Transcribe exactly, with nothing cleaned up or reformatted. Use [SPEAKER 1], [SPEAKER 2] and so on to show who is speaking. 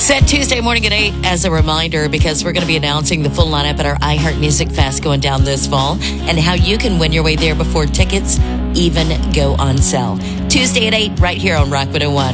[SPEAKER 1] Set Tuesday morning at eight as a reminder because we're going to be announcing the full lineup at our iHeart Music Fest going down this fall and how you can win your way there before tickets even go on sale. Tuesday at eight right here on Rock one oh one.